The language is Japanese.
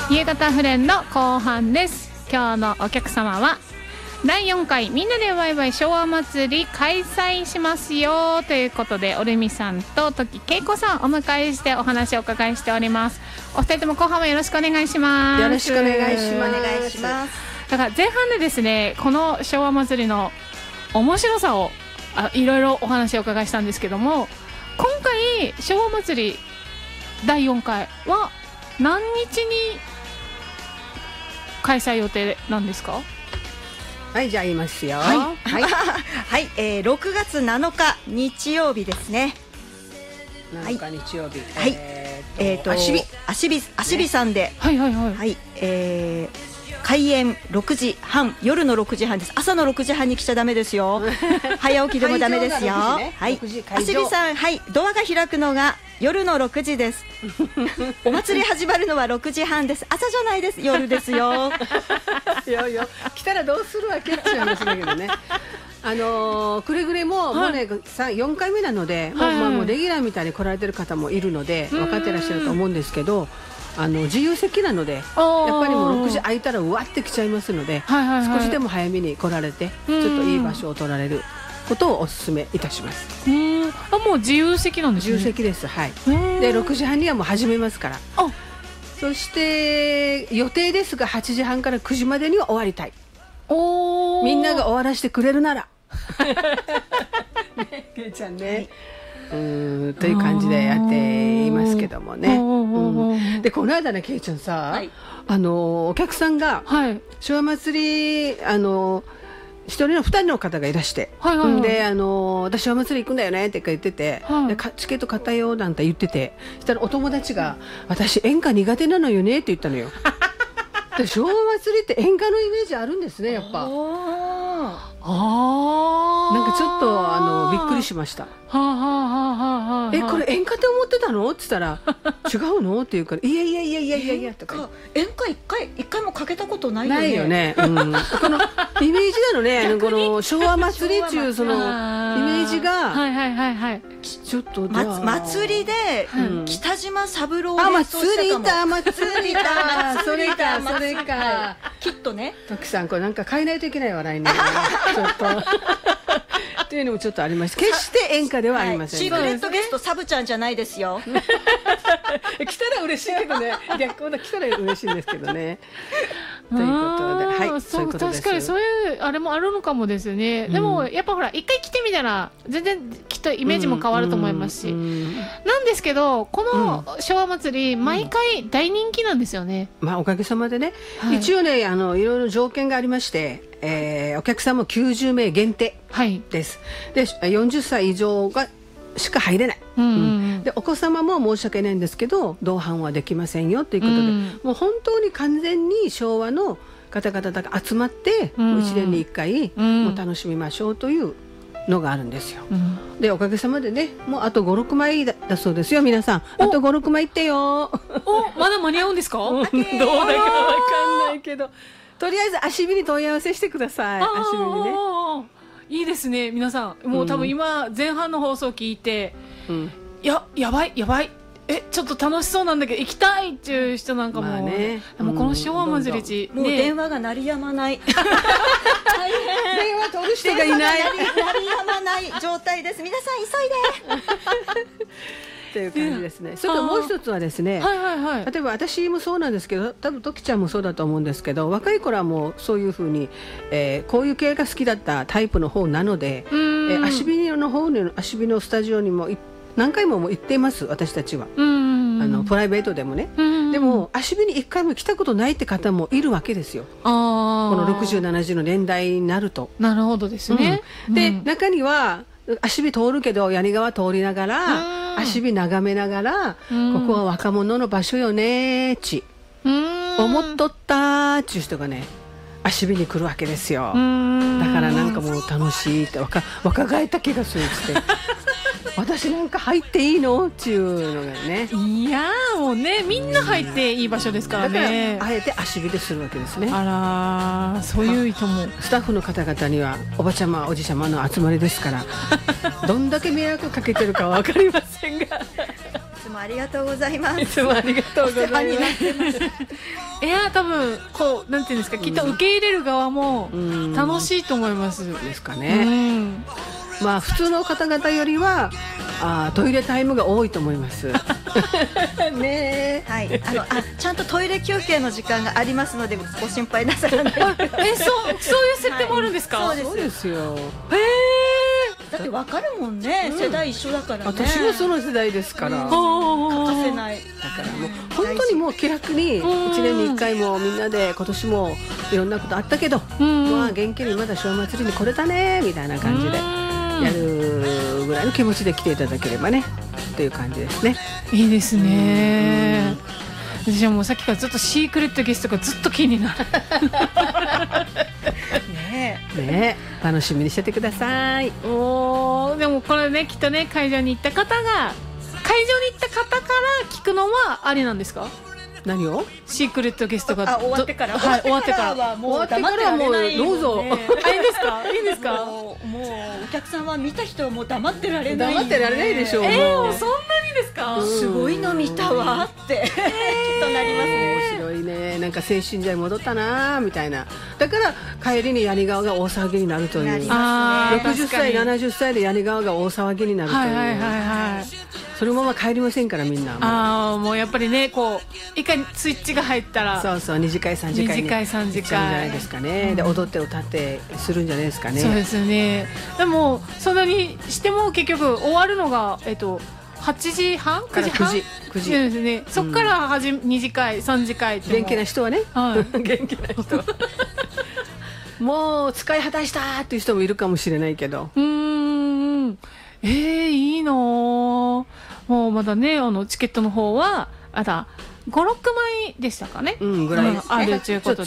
夕方フレンの後半です。今日のお客様は第4回みんなでワイワイ昭和祭り開催しますよということで、おるみさんと時恵子さんお迎えしてお話をお伺いしております。お二人とも後半もよろしくお願いします。 よろしくお願いします。 お願いします。 だから前半でですね、この昭和祭りの面白さをいろいろお話をお伺いしたんですけども、今回昭和祭り第4回は何日に開催予定なんですか？ はい、じゃあ言いますよ。 はい、 はい、はい、6月7日日曜日ですね。 7日日曜日。 はい。足火さんで。 はいはいはい。 はい。開演6時半、夜の6時半です。朝の6時半に来ちゃダメですよ。早起きでもダメですよ。はい。足火さん、はい、ドアが開くのが夜の6時です。お祭り始まるのは6時半です。朝じゃないです。夜ですよ。 いやいや、来たらどうするわけっていう話だけどね。くれぐれも、もうね、4回目なので、もうレギュラーみたいに来られてる方もいるので、分かってらっしゃると思うんですけど。自由席なので、やっぱりもう6時空いたらうわって来ちゃいますので、少しでも早めに来られて、ちょっといい場所を取られることをお勧めいたします。 もう自由席なんですね。 自由席です。はい。で、6時半にはもう始めますから。そして予定ですが8時半から9時までには終わりたい。みんなが終わらせてくれるなら。ね、けいちゃんね。という感じでやっていますけどもね。で、この間ね、けいちゃんさ、お客さんが昭和祭り1人の2人の方がいらして、で、私昭和祭り行くんだよねって言ってて、でチケット買ったよなんて言ってて、そしたらお友達が私演歌苦手なのよねって言ったのよ。で、昭和祭りって演歌のイメージあるんですね、やっぱ。なんかちょっとびっくりしました。これ演歌って思ってたのって言ったら違うのって言うから、いやいやいやいやいやいやとか。 演歌一回もかけたことないよね。 ないよね。このイメージなのね。この昭和祭りっていうそのイメージがちょっと祭りで北島三郎で祭りだ祭りだそれかそれかきっとね。 徳さん、これなんか変えないといけないわ来年ちょっとっていうのもちょっとありました。決して演歌ではありません。 シークレットゲストサブちゃんじゃないですよ。 来たら嬉しいけどね。逆に来たら嬉しいんですけどね。ということで、はい、そういうことです。 確かにそういうあれもあるのかもですね。でもやっぱほら一回来てみたら全然きっとイメージも変わると思いますし、なんですけどこの昭和祭り毎回大人気なんですよね。 まあおかげさまでね。一応ね、いろいろ条件がありまして、お客さんも90名限定です。で、40歳以上がしか入れない。で、お子様も申し訳ないんですけど同伴はできませんよということで、もう本当に完全に昭和の方々が集まって、1年に1回もう楽しみましょうというのがあるんですよ。で、おかげさまでね、もうあと5、6枚だそうですよ。皆さんあと5、6枚いってよ。 まだ間に合うんですか？どうだかわかんないけど、とりあえず足火に問い合わせしてください。足火にね。 いいですね。皆さんもう多分今前半の放送聞いて、やばいちょっと楽しそうなんだけど行きたいっていう人なんかも、でもこの昭和祭りもう電話が鳴りやまない。 大変。電話取る人がいない。 鳴りやまない状態です。皆さん急いで。 っていう感じですね。それともう一つはですね、例えば私もそうなんですけど、多分時ちゃんもそうだと思うんですけど、若い頃はもうそういうふうに、こういう系が好きだったタイプの方なので、足火の方に足火のスタジオにも何回も行っています、私たちは。プライベートでもね。でも足火に1回も来たことないって方もいるわけですよ。この60、70の年代になると。 なるほどですね。 で、中には足火通るけど柳川通りながら足火眺めながら、ここは若者の場所よねーち思っとったーっていう人がね、足火に来るわけですよ。だからなんかもう楽しいって若返った気がするって私なんか入っていいのっていうのがね。 いやーもうね、みんな入っていい場所ですからね。 だからあえて足火でするわけですね。 あら、そういう人も、 スタッフの方々にはおばちゃまおじちゃまの集まりですからどんだけ迷惑かけてるかは分かりませんがつもありがとうございます。 いつもありがとうございます。 いや多分こうなんていうんですか、きっと受け入れる側も楽しいと思います。 ですかね。まあ普通の方々よりはトイレタイムが多いと思います。ねはい、ちゃんとトイレ休憩の時間がありますのでご心配なさらない。 そういう設定もあるんですか？ そうですよ。 だってわかるもんね、世代一緒だからね。 私はその世代ですから欠かせない。 だからもう本当にもう気楽に1年に1回もみんなで今年もいろんなことあったけど、まあ元気にまだ正祭りに来れたねみたいな感じでやるぐらいの気持ちで来ていただければねという感じですね。 いいですね。私はもうさっきからずっとシークレットゲストがずっと気になる。 ね、楽しみにしててください。 でもこれねきっとね会場に行った方から聞くのはありなんですか？ 何を？ シークレットゲストが終わってから。 はい、終わってからはもう黙ってられないよね。 どうぞ。 いいんですか？いいんですか？ もうお客さんは見た人はもう黙ってられない。 黙ってられないでしょう。 もうそんなにですか？ すごいの見たわってきっとなりますね。 面白いね。なんか青春時代戻ったなみたいな。だから帰りにヤニ川が大騒ぎになるという。60歳70歳でヤニ川が大騒ぎになるという。そのまま帰りませんからみんな。 もうやっぱりねこういかにスイッチが入ったらそう2次会3次会に行っちゃうんじゃないですかね。で踊って歌ってするんじゃないですかね。 そうですね。でもそんなにしても結局終わるのが8時半9時半 9時ですね。そっから2次会3次会って元気な人はね、元気な人もう使い果たしたっていう人もいるかもしれないけど、 いいの。もうまだねチケットの方はまだ5、6枚でしたかね、 ぐらいあるということで